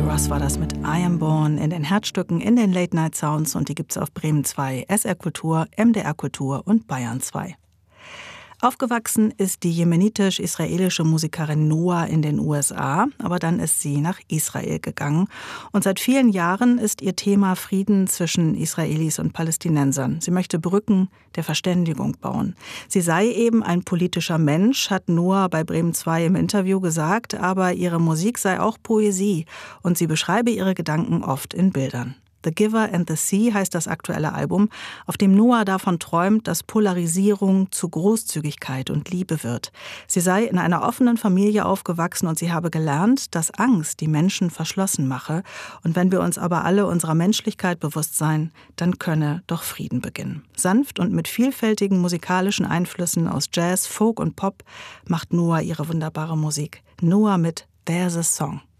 Ross war das mit I Am Born in den Herzstücken, in den Late Night Sounds, und die gibt's auf Bremen 2, SR Kultur, MDR Kultur und Bayern 2. Aufgewachsen ist die jemenitisch-israelische Musikerin Noah in den USA, aber dann ist sie nach Israel gegangen. Und seit vielen Jahren ist ihr Thema Frieden zwischen Israelis und Palästinensern. Sie möchte Brücken der Verständigung bauen. Sie sei eben ein politischer Mensch, hat Noah bei Bremen 2 im Interview gesagt, aber ihre Musik sei auch Poesie und sie beschreibe ihre Gedanken oft in Bildern. The Giver and the Sea heißt das aktuelle Album, auf dem Noah davon träumt, dass Polarisierung zu Großzügigkeit und Liebe wird. Sie sei in einer offenen Familie aufgewachsen und sie habe gelernt, dass Angst die Menschen verschlossen mache. Und wenn wir uns aber alle unserer Menschlichkeit bewusst seien, dann könne doch Frieden beginnen. Sanft und mit vielfältigen musikalischen Einflüssen aus Jazz, Folk und Pop macht Noah ihre wunderbare Musik. Noah mit There's a Song.